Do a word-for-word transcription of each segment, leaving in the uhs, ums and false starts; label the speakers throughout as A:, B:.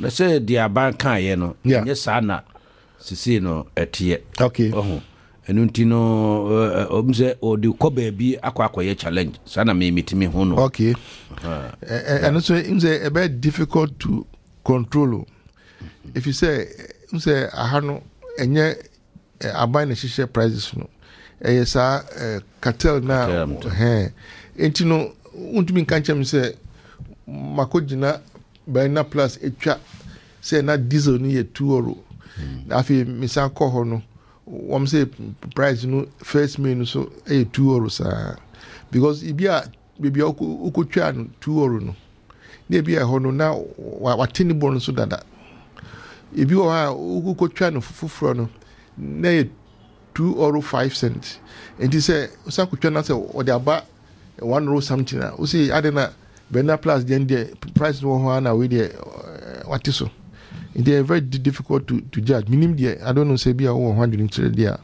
A: na say the aban kan ye no nye sa na sisi no etie
B: okay
A: oh enu nti no omze odi ko baabi akwa akoye challenge sa na me mitimi ho no
B: okay and so imze a bit difficult to control if you say say ahano enye aban na hihye prices no eh sa cartel na eh enti no untumi kan chem say makojina Bena plus etwa say na diesel ni ye two euro afi misan ko ho no wom say price no first meal so e two euro sa because ibia bibia ukotwa no two euro no na bia ho no na watini bon so dada ibi o ha ukotwa no fufuro no na ye two euro five cents and say usan kotwa na say o de aba one euro something na o say adena Bena plus then the price no one na we there what is so they are very difficult to to judge minimum there I don't know say be one hundred there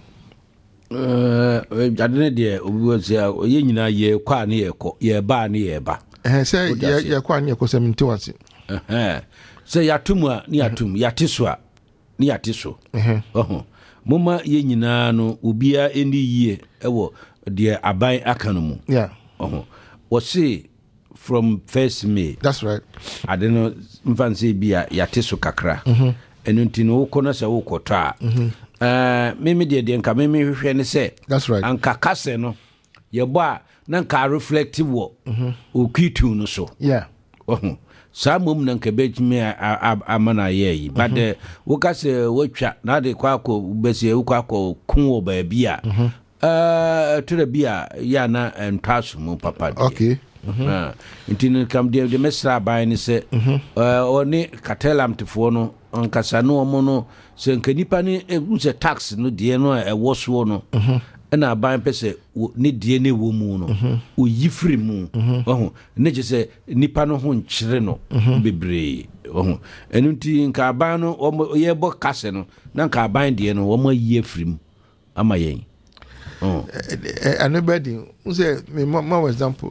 A: uh adene there obi was say ye nyina ye kwa na ye ko ye ba na ye ba
B: eh say ye ye kwa na ye ko seventy wase
A: eh say yatum a ni yatum yateso a ni yateso eh oh moma ye nyina no obia eni yie ewo de aban aka no mu
B: yeah
A: oh wo say from first May.
B: That's right.
A: I don't know mfansi bia yateso kakra. Mhm. Enu ntino ukona se ukota. Mhm. Eh mimi de de nka mimi hwehwe ne se.
B: That's right.
A: Anka kase no ye bo a na nka reflective wo. Mhm. Okitu no so.
B: Yeah.
A: Oh. Sa mum na nka betimi amana ye yi. But the wokase wotwa na de kwa akọ bese ukwa akọ kun wo ba bia. Mhm. Eh to the bia ya na ntwaso mu papa.
B: Okay.
A: Mhm. Intino kam de de mesra ban ni se eh oni cartel amtefo no onkasa no omo no se nkanipa ni use tax no de no e woso no na ban pese ni de ne wo mu no o yifri mu oho ne je se nipa no ho nkyere no bebre oho enu nti nka ban no ye bo kase no na nka ban de no wo ma yi afrim ama yen oh
B: anybody use me more example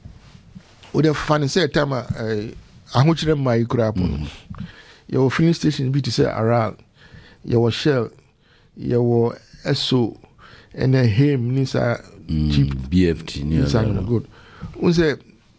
B: o de fan say time eh ahokyere mai kura po your filling station be to say around your shell your eso and a him nisa cheap
A: B F T
B: nisa good we say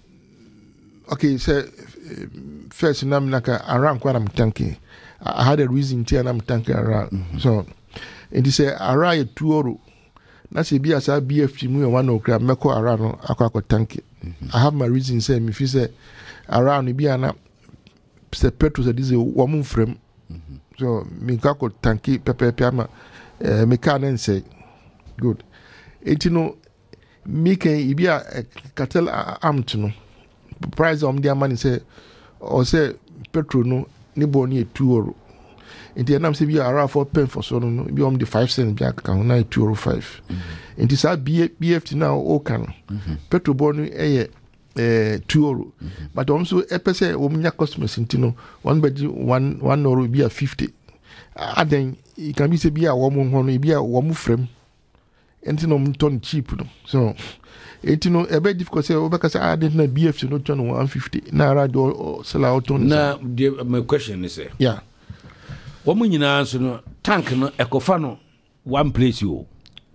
B: okay say first nam naka around kwa am tanki I had a reason to am tanki around mm-hmm. So and he say around two euro na say be as a B F T mu one okra meko around no akwa akwa tanki. Mm-hmm. I have my reason say me fi say around be ana say petrol say diesel wo mun frame so me ka ko tanki pepe pepe ama eh me ka nan say good it no me can e be a cartel amt no price of their money say or say petrol no ni boni two euro inti nam say be around four pen for so no be on the five cent be aka na two euro five inti sa B F T now o kan petrol boni eh eh two euro but also e pese o mnya customers inti no one bedi one one euro be a fifty aden it can be say be a wo mo ho no be a wo mo frame inti no ton cheap no so inti no e be difficult say o be ka say aden na B F T no ton one fifty na radio sell out on
A: na my question is
B: yeah
A: womu nyina so no tank no ekofa no one place yo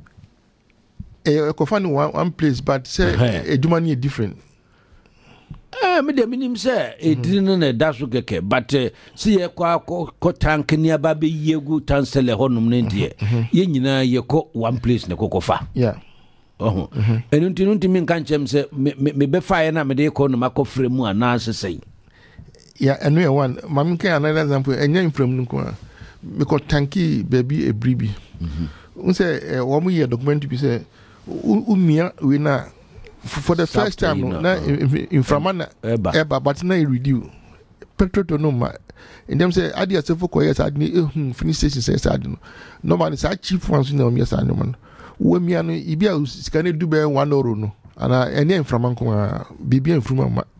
B: e ekofa no one, one place but say eduma ni different
A: eh me de minim say edin no na da so keke but see ye kwa ko tank ni aba be yegu tansele honum ne de ye nyina ye ko one place ne kokofa
B: yeah
A: oh enu ntinu ntimi nka nchem say me be fa na me de ko no makofre mu ana sesei
B: yeah enu ye one mam kan another example enya infram nko because tanki baby a bribi mhm un say wo mu ye document bi say umia we na for the first time no na inframa na eba but na reduce petrol to no ma and them say adi asefo ko yes adi ehun finish station say adi no normally say cheap ones na o yes adi no wo mia no ibia sika na du be one euro no ana enya inframa nko bibia inframa